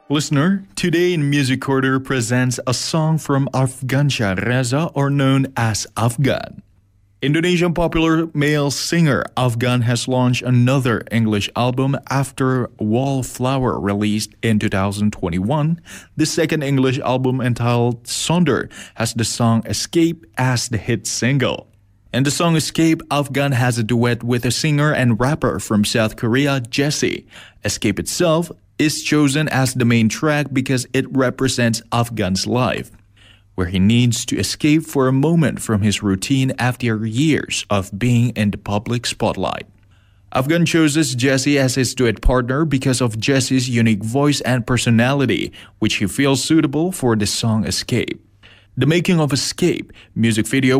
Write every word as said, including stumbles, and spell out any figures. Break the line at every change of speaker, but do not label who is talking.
Listener, today in Music Corner presents a song from Afgansyah Reza, or known as Afgan. Indonesian popular male singer Afgan has launched another English album after Wallflower, released in two thousand twenty-one. The second English album, entitled Sonder, has the song Escape as the hit single. In the song Escape, Afgan has a duet with a singer and rapper from South Korea, Jessie. Escape itself is chosen as the main track because it represents Afgan's life, where he needs to escape for a moment from his routine after years of being in the public spotlight. Afgan chooses Jessie as his duet partner because of Jessie's unique voice and personality, which he feels suitable for the song Escape. The making of Escape music video